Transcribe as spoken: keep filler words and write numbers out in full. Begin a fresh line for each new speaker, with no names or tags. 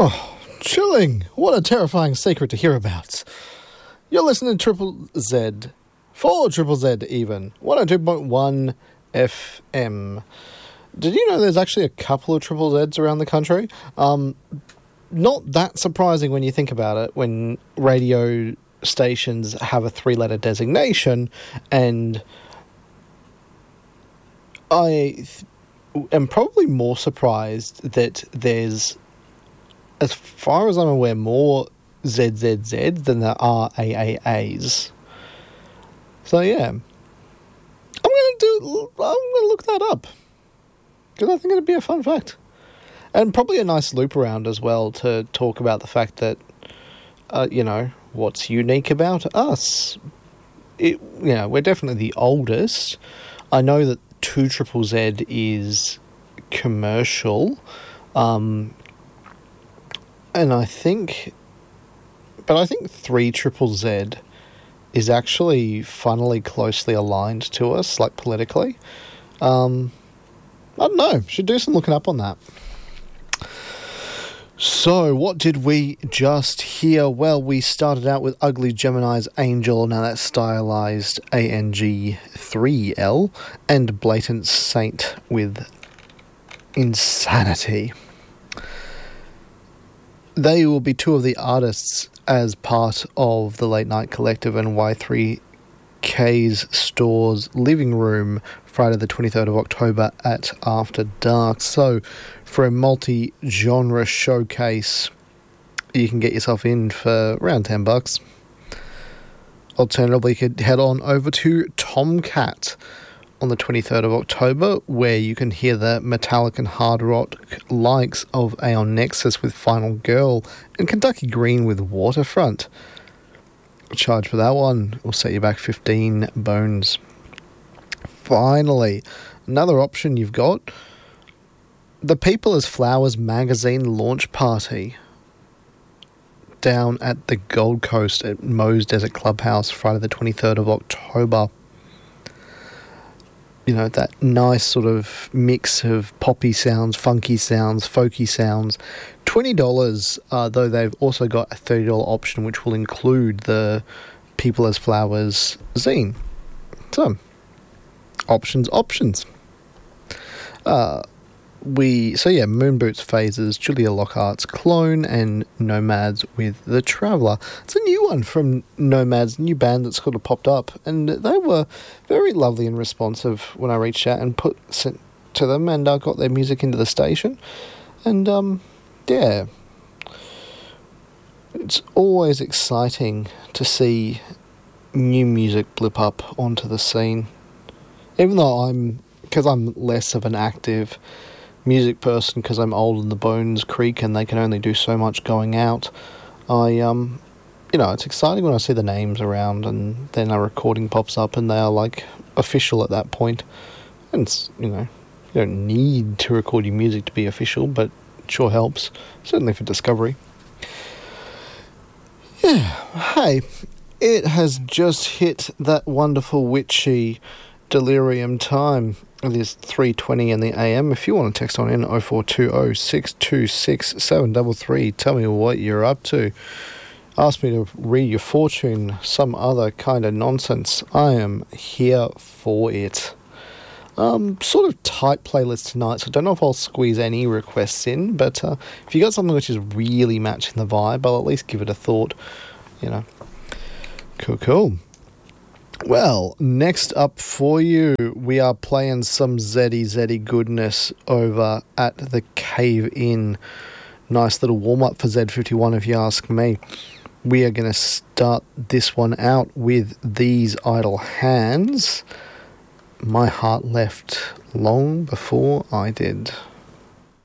Oh, chilling. What a terrifying secret to hear about. You're listening to Triple Z, for Triple Z even, one oh two point one F M. Did you know there's actually a couple of Triple Zs around the country? Um, not that surprising when you think about it, when radio stations have a three-letter designation, and I th- am probably more surprised that there's, as far as I'm aware, more Z Z Zs than there are A A As. So yeah, I'm gonna do. I'm gonna look that up because I think it'd be a fun fact, and probably a nice loop around as well to talk about the fact that, uh, you know, what's unique about us. It, you know, we're definitely the oldest. I know that two triple Z is commercial, um, and I think, but I think three triple Z is actually funnily closely aligned to us, like politically. Um, I don't know. Should do some looking up on that. So, what did we just hear? Well, we started out with Ugly Gemini's Angel, now that's stylized A N G three L, and Blatant Saint with Insanity. They will be two of the artists as part of the Late Night Collective and Y three K's Store's Living Room, Friday the twenty-third of October at After Dark. So, for a multi-genre showcase, you can get yourself in for around ten bucks. Alternatively, you could head on over to Tomcat on the twenty-third of October, where you can hear the metallic and hard rock likes of Aeon Nexus with Final Girl and Kentucky Green with Waterfront. Charge for that one will set you back fifteen bones. Finally, another option you've got, the People as Flowers magazine launch party down at the Gold Coast at Moe's Desert Clubhouse, Friday the twenty-third of October. You know, that nice sort of mix of poppy sounds, funky sounds, folky sounds. twenty dollars, uh, though they've also got a thirty dollars option, which will include the People as Flowers zine. So, options, options. Uh, we So yeah, Moonboots Phases, Julia Lockhart's Clone, and Nomads with The Traveller. It's a new one from Nomads, new band that's sort of popped up, and they were very lovely and responsive when I reached out and put sent to them, and I uh, got their music into the station. And um, yeah, it's always exciting to see new music blip up onto the scene. Even though I'm, because I'm less of an active music person, because I'm old and the bones creak and they can only do so much going out, I, um, you know, it's exciting when I see the names around and then a recording pops up and they are, like, official at that point. And, it's, you know, you don't need to record your music to be official, but it sure helps, certainly for discovery. Yeah, hey, it has just hit that wonderful witchy delirium time. It is three twenty in the A M. If you want to text on in, oh four two oh, six two six, seven three three, tell me what you're up to. Ask me to read your fortune, some other kind of nonsense. I am here for it. Um, sort of tight playlist tonight, so I don't know if I'll squeeze any requests in, but uh, if you got something which is really matching the vibe, I'll at least give it a thought, you know. Cool, cool. Well, next up for you, we are playing some Zeddy Zeddy goodness over at the Cave Inn. Nice little warm-up for Z fifty-one, if you ask me. We are going to start this one out with These Idle Hands. My heart left long before I did.